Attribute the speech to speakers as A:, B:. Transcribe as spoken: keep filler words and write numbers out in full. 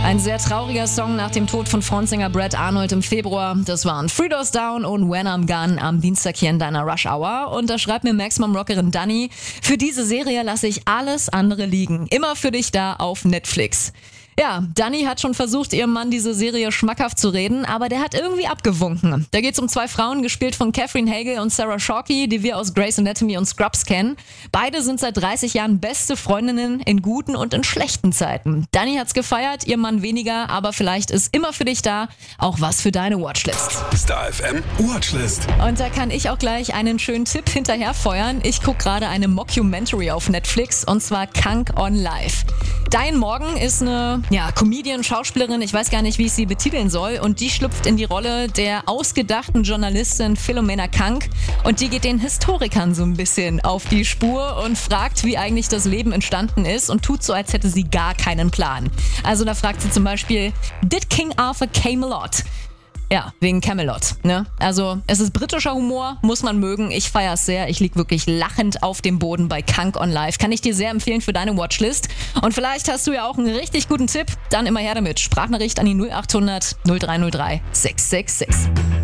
A: Ein sehr trauriger Song nach dem Tod von Frontsänger Brad Arnold im Februar. Das waren Three Doors Down und When I'm Gone am Dienstag hier in deiner Rush Hour. Und da schreibt mir Maximum-Rockerin Dani: Für diese Serie lasse ich alles andere liegen. Immer für dich da auf Netflix. Ja, Dani hat schon versucht, ihrem Mann diese Serie schmackhaft zu reden, aber der hat irgendwie abgewunken. Da geht's um zwei Frauen, gespielt von Catherine Hagel und Sarah Shockey, die wir aus Grey's Anatomy und Scrubs kennen. Beide sind seit dreißig Jahren beste Freundinnen in guten und in schlechten Zeiten. Dani hat's gefeiert, ihr Mann weniger, aber vielleicht ist immer für dich da auch was für deine Watchlist.
B: Star F M Watchlist.
A: Und da kann ich auch gleich einen schönen Tipp hinterher feuern. Ich gucke gerade eine Mockumentary auf Netflix, und zwar Kank on Live. Diane Morgan ist eine ja, Comedian, Schauspielerin, ich weiß gar nicht, wie ich sie betiteln soll, und die schlüpft in die Rolle der ausgedachten Journalistin Philomena Kank, und die geht den Historikern so ein bisschen auf die Spur und fragt, wie eigentlich das Leben entstanden ist, und tut so, als hätte sie gar keinen Plan. Also da fragt sie zum Beispiel: Did King Arthur Camelot? Ja, wegen Camelot, ne? Also, es ist britischer Humor, muss man mögen. Ich feiere es sehr. Ich lieg wirklich lachend auf dem Boden bei Kank on Live. Kann ich dir sehr empfehlen für deine Watchlist. Und vielleicht hast du ja auch einen richtig guten Tipp. Dann immer her damit. Sprachnachricht an die null acht hundert null drei null drei sechs sechs sechs.